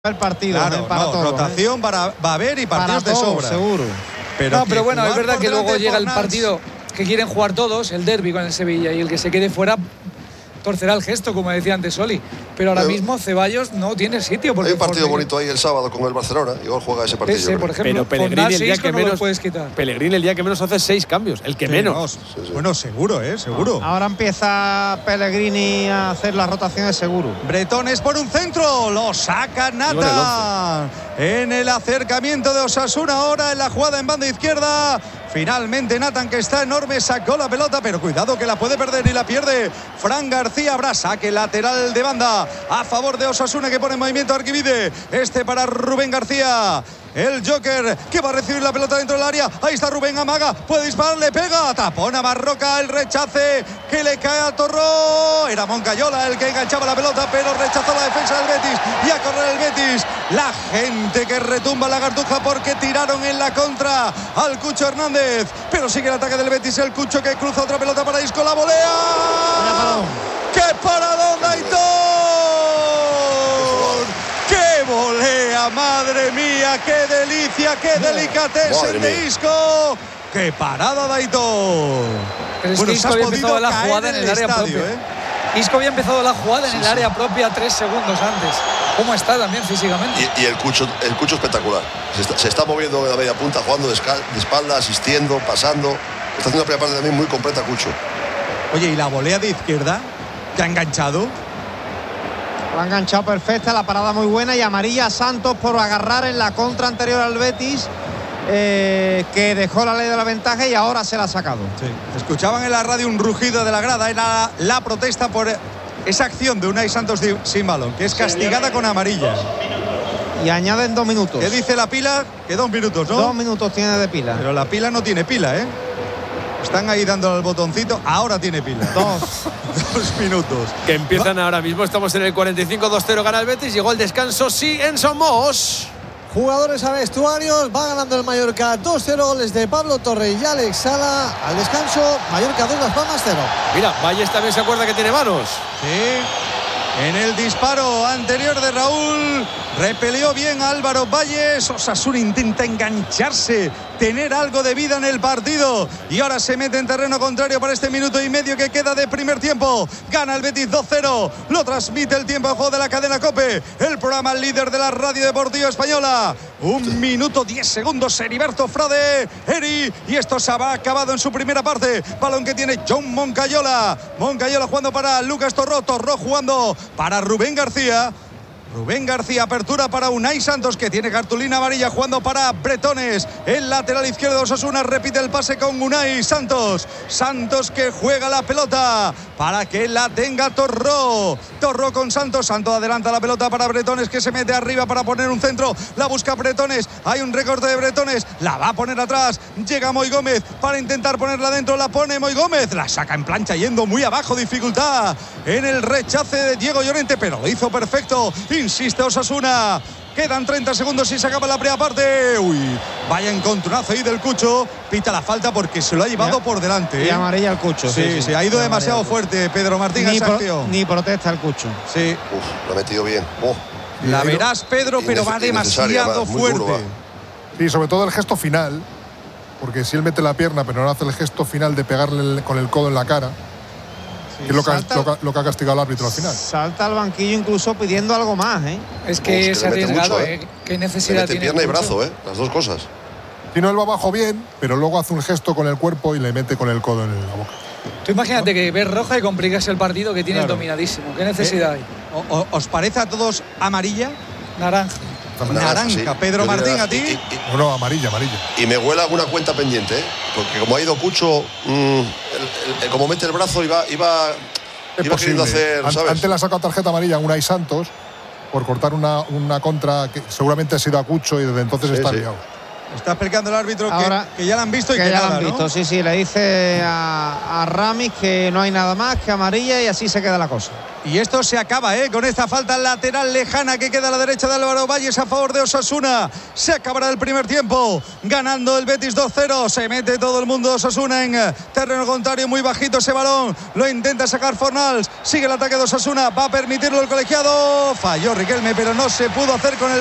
el partido, claro, para todo, rotación va a haber y partidos para de todo, sobra. seguro. Pero bueno, es verdad que luego llega el Fornals, partido que quieren jugar todos, el derbi con el Sevilla, y el que se quede fuera torcerá el gesto, como decía antes Oli. Pero ahora mismo Ceballos no tiene sitio. Porque hay un partido bonito ahí el sábado con el Barcelona. Igual juega ese partido. Ese, por ejemplo, pero Pellegrini el día que menos puedes quitar. Pellegrini el día que menos hace 6 cambios, el que menos. Sí. Bueno, seguro, seguro. Ahora empieza Pellegrini a hacer las rotaciones seguro. Bretones por un centro, lo saca Nata. En el acercamiento de Osasuna ahora en la jugada en banda izquierda. Finalmente Nathan, que está enorme, sacó la pelota, pero cuidado que la puede perder y la pierde. Fran García, habrá saque lateral de banda a favor de Osasuna, que pone en movimiento a Arquivide. Para Rubén García. El Joker que va a recibir la pelota dentro del área. Ahí está Rubén, amaga, puede disparar, le pega, tapona Marroca, el rechace que le cae a Torró. Era Moncayola el que enganchaba la pelota, pero rechazó la defensa del Betis y a correr el Betis. La gente que retumba la Cartuja porque tiraron en la contra al Cucho Hernández, pero sigue el ataque del Betis. El Cucho que cruza otra pelota para Isco, la volea. ¡Qué paradón, Aitor! ¡Qué volea, madre mía! ¡Qué delicia, qué delicatez de Isco! ¡Qué parada de Aitor! Pero es que Isco había empezado la jugada en el área propia. Isco había empezado la jugada en el área propia 3 segundos antes. ¿Cómo está también físicamente? Y el Cucho espectacular. Se está moviendo de la media punta, jugando de espalda, asistiendo, pasando. Está haciendo una primera parte también muy completa, Cucho. Oye, ¿y la volea de izquierda que ha enganchado? La ha enganchado perfecta, la parada muy buena, y amarilla a Santos por agarrar en la contra anterior al Betis, que dejó la ley de la ventaja y ahora se la ha sacado. Sí. Escuchaban en la radio un rugido de la grada, era la protesta por esa acción de Unai Santos sin balón, que es castigada con amarilla. Y añaden 2 minutos. ¿Qué dice la pila? Que 2 minutos, ¿no? 2 minutos tiene de pila. Pero la pila no tiene pila, ¿eh? Están ahí dándole al botoncito. Ahora tiene pila. 2 minutos. Que empiezan ahora mismo. Estamos en el 45-2-0. Gana el Betis. Llegó el descanso. Sí, en Somos. Jugadores a vestuarios. Va ganando el Mallorca 2-0. Goles de Pablo Torre y Alex Sala. Al descanso, Mallorca 2, Las Palmas 0. Mira, Valles también se acuerda que tiene manos. Sí. En el disparo anterior de Raúl, repelió bien a Álvaro Valles. Osasuna intenta engancharse, tener algo de vida en el partido, y ahora se mete en terreno contrario para este minuto y medio que queda de primer tiempo. Gana el Betis 2-0. Lo transmite el tiempo de juego de la cadena COPE, el programa líder de la radio deportiva española. 1 minuto 10 segundos. Heriberto Frade, y esto se ha acabado en su primera parte. Balón que tiene John Moncayola jugando para Lucas Torró jugando para Rubén García, apertura para Unai Santos, que tiene cartulina amarilla, jugando para Bretones. El lateral izquierdo de Osasuna repite el pase con Unai Santos. Que juega la pelota para que la tenga Torró con Santos. Adelanta la pelota para Bretones, que se mete arriba para poner un centro. La busca Bretones. Hay un recorte de Bretones. La va a poner atrás. Llega Moy Gómez para intentar ponerla dentro. La pone Moy Gómez. La saca en plancha yendo muy abajo. Dificultad en el rechace de Diego Llorente, pero lo hizo perfecto. Insiste Osasuna. Quedan 30 segundos y se acaba la primera parte. Vaya encontronazo ahí del Cucho. Pita la falta porque se lo ha llevado por delante. Y amarilla al Cucho. Sí, ha ido demasiado fuerte Pedro Martín a esa acción. Ni protesta el Cucho. Sí. Lo ha metido bien. La verás, Pedro, pero va demasiado fuerte. Sí, sobre todo el gesto final. Porque si él mete la pierna, pero no hace el gesto final de pegarle con el codo en la cara, que es lo que ha castigado el árbitro al final. Salta al banquillo incluso pidiendo algo más, ¿eh? Es que es arriesgado, ¿Qué necesidad tiene? Pierna y brazo, las dos cosas. Si no, él va abajo bien, pero luego hace un gesto con el cuerpo y le mete con el codo en la boca. Tú imagínate que ves roja y complicas el partido que tienes dominadísimo. ¿Qué necesidad hay? ¿Os parece a todos amarilla? Naranja. Sí. Pedro Martín, ¿a ti? No, amarilla. Y me huele alguna cuenta pendiente, porque como ha ido Cucho, como mete el brazo iba queriendo hacer, ¿sabes? Antes le ha sacado tarjeta amarilla a Unai Santos por cortar una contra que seguramente ha sido a Cucho, y desde entonces está liado. Está explicando el árbitro que ya la han visto y que ya nada, la han visto, ¿no? Sí, le dice a Ramis que no hay nada más que amarilla, y así se queda la cosa. Y esto se acaba, con esta falta lateral lejana que queda a la derecha de Álvaro Valles a favor de Osasuna. Se acabará el primer tiempo, ganando el Betis 2-0. Se mete todo el mundo Osasuna en terreno contrario, muy bajito ese balón. Lo intenta sacar Fornals. Sigue el ataque de Osasuna. Va a permitirlo el colegiado. Falló Riquelme, pero no se pudo hacer con el